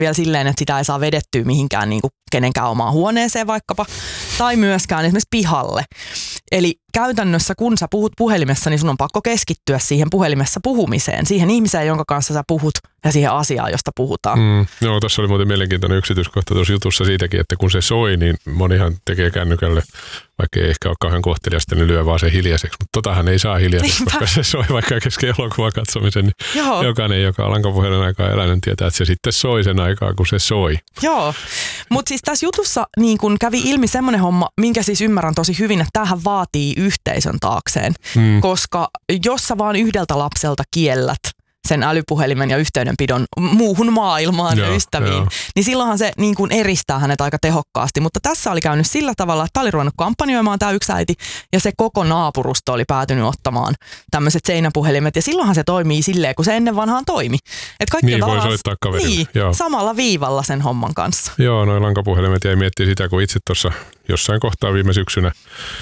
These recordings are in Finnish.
vielä silleen, että sitä ei saa vedettyä mihinkään niin kuin kenenkään omaan huoneeseen vaikkapa, tai myöskään esimerkiksi pihalle. Eli käytännössä kun sä puhut puhelimessa, niin sun on pakko keskittyä siihen puhelimessa puhumiseen, siihen ihmiseen, jonka kanssa sä puhut ja siihen asiaan, josta puhutaan. Joo, tuossa oli muuten mielenkiintoinen yksityiskohta tuossa jutussa siitäkin, että kun se soi, niin monihan tekee kännykälle, vaikka ei ehkä ole kauhean kohteliasta, niin lyö vaan se hiljaiseksi. Mutta totahan ei saa hiljaiseksi, koska se soi vaikka kesken elokuvan katsomisen. Niin jokainen, joka on lankapuhelin aikaa elänyt, tietää, että se sitten soi sen aikaa, kun se soi. Joo, mutta siis tässä jutussa niin kun kävi ilmi semmoinen homma, minkä siis ymmärrän tosi hyvin, että tämähän vaatii yhteisön taakseen. Koska jos sä vaan yhdeltä lapselta kiellät sen älypuhelimen ja yhteydenpidon muuhun maailmaan ja ystäviin, niin silloinhan se niin kuin eristää hänet aika tehokkaasti. Mutta tässä oli käynyt sillä tavalla, että tämä oli ruvennut kampanjoimaan tämä yksi äiti, ja se koko naapurusto oli päätynyt ottamaan tämmöiset seinäpuhelimet, ja silloinhan se toimii silleen, kun se ennen vanhaan toimi. Että kaikki niin voi soittaa kaverille. Niin, samalla viivalla sen homman kanssa. Joo, noi lankapuhelimet jäi miettiä sitä, kun itse tuossa jossain kohtaa viime syksynä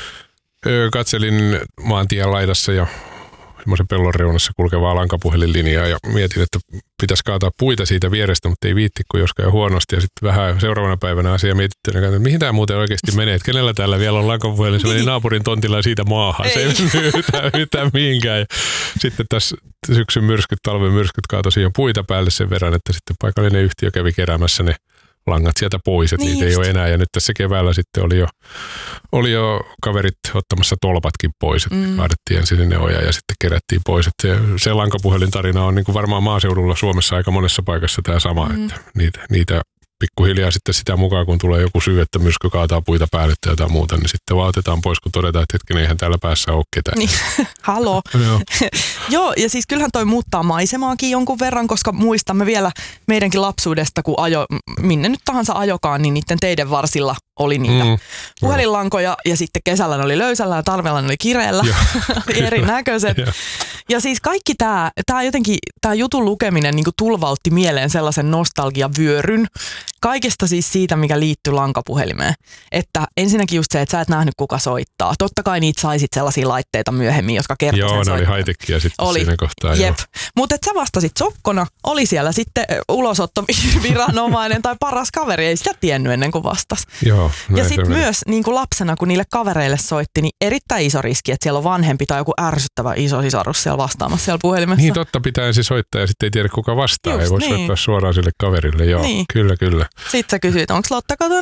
katselin maantien laidassa ja semmoisen pellon reunassa kulkevaa lankapuhelinlinjaa ja mietin, että pitäisi kaataa puita siitä vierestä, mutta ei viitti, kun jos käy huonosti. Ja sitten vähän seuraavana päivänä asia mietittiin, että mihin tämä muuten oikeasti menee, että kenellä täällä vielä on lankapuhelin. Se meni naapurin tontilla ja siitä maahan. Se ei yhtään mihinkään. Ja sitten tässä syksyn talven myrskyt kaatoi siihen puita päälle sen verran, että sitten paikallinen yhtiö kävi keräämässä ne langat sieltä pois, että niitä ei ole enää. Ja nyt tässä keväällä sitten oli jo kaverit ottamassa tolpatkin pois, että kaadettiin ensin sinne oja ja sitten kerättiin pois. Että se lankapuhelintarina on niin kuin varmaan maaseudulla Suomessa aika monessa paikassa tämä sama, että niitä pikkuhiljaa sitten sitä mukaan, kun tulee joku syy, että myrsky kaataa puita päälle tai jotain muuta, niin sitten vaan otetaan pois, kun todetaan, että hetken eihän täällä päässä ole ketään. Niin, halo. Joo, ja siis kyllähän toi muuttaa maisemaakin jonkun verran, koska muistamme vielä meidänkin lapsuudesta, kun minne nyt tahansa ajokaan, niin niiden teiden varsilla oli niitä puhelinlankoja, ja sitten kesällä ne oli löysällä ja talvella ne oli kireellä, erinäköiset. Ja siis kaikki tämä jutun lukeminen niin kuin tulvautti mieleen sellaisen nostalgiavyöryn, kaikesta siis siitä, mikä liittyy lankapuhelimeen. Että ensinnäkin just se, että sä et nähnyt kuka soittaa. Totta kai niitä saisit sellaisia laitteita myöhemmin, jotka kertoi sen soittaa. Joo, ne oli high-techia sitten siinä kohtaa. Jep. Mutta että sä vastasit sokkona, oli siellä sitten ulosottoviranomainen tai paras kaveri, ei sitä tiennyt ennen kuin vastasi. Joo, ja sitten myös niin kuin lapsena, kun niille kavereille soitti, niin erittäin iso riski, että siellä on vanhempi tai joku ärsyttävä iso sisarus siellä vastaamassa siellä puhelimessa. Niin totta, pitää ensin soittaa ja sitten ei tiedä kuka vastaa. Just ei voi soittaa suoraan sille kaverille. Joo, niin. Kyllä. Sitten sä kysyit, onko Lotta kotona?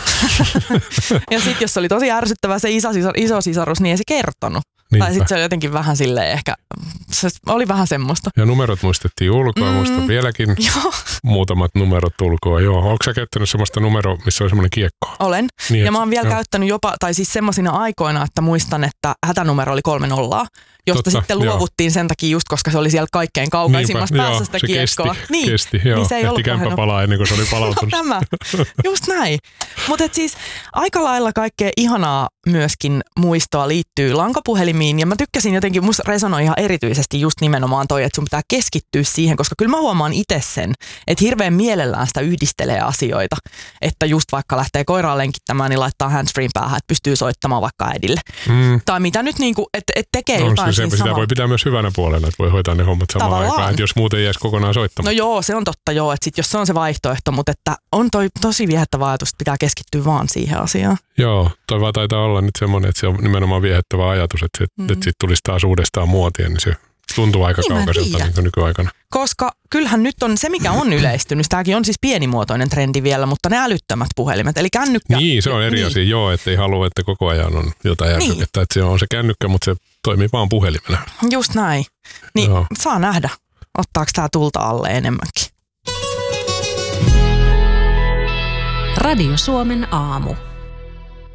Ja sitten jos oli tosi ärsyttävä se iso sisarus, niin ei se kertonut. Niinpä. Tai sitten se oli jotenkin vähän silleen ehkä, se oli vähän semmoista. Ja numerot muistettiin ulkoa, muistan vieläkin muutamat numerot ulkoa. Joo, onko sä käyttänyt semmoista numeroa, missä on semmoinen kiekko? Olen. Niin, ja mä oon vielä käyttänyt jopa, tai siis semmoisina aikoina, että muistan, että hätänumero oli 30, josta sitten luovuttiin sen takia just, koska se oli siellä kaikkein kaukaisimmassa päässä sitä kiekkoa. Kesti, joo. Niin se ei ollut kämppä palaa ennen kuin se oli palautunut. Tämä, just näin. Mutta siis aika lailla kaikkea ihanaa myöskin muistoa liittyy lankapuhelimiin, ja mä tykkäsin jotenkin, musta resonoi ihan erityisesti just nimenomaan toi, että sun pitää keskittyä siihen, koska kyllä mä huomaan itse sen, että hirveän mielellään sitä yhdistelee asioita, että just vaikka lähtee koiraa lenkittämään, niin laittaa handsfreen päähän, että pystyy soittamaan vaikka äidille. Tai mitä nyt niinku, että tekee jotain. Sitä voi pitää myös hyvänä puolella, että voi hoitaa ne hommat samaan aikaan, että jos muuten jäisi kokonaan soittamaan. No joo, se on totta joo, että sit jos se on se vaihtoehto, mutta että on toi tosi viehättävä ajatus, että pitää keskittyä vaan siihen asiaan. Joo, toi vaan taitaa olla nyt semmoinen, että se on nimenomaan viehättävä ajatus, että sit tulisi taas uudestaan muotia, niin se tuntuu aika kaukaiselta niin nykyaikana. Koska kyllähän nyt on se, mikä on yleistynyt, tämäkin on siis pienimuotoinen trendi vielä, mutta ne älyttömät puhelimet, eli kännykkä. Niin, se on eri asia, joo, että ei halua, että koko ajan on jotain järsykettä, että se on se kännykkä, mutta se toimii vaan puhelimena. Just näin. Niin saa nähdä, ottaako tämä tulta alle enemmänkin. Radio Suomen aamu.